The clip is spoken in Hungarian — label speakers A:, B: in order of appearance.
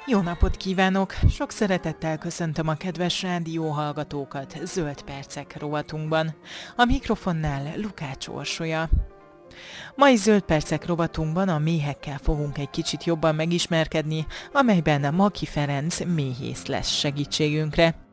A: Jó napot kívánok! Sok szeretettel köszöntöm a kedves rádióhallgatókat Zöld Percek rovatunkban. A mikrofonnál Lukács Orsolya. Mai Zöld Percek rovatunkban a méhekkel fogunk egy kicsit jobban megismerkedni, amelyben Maki Ferenc méhész lesz segítségünkre.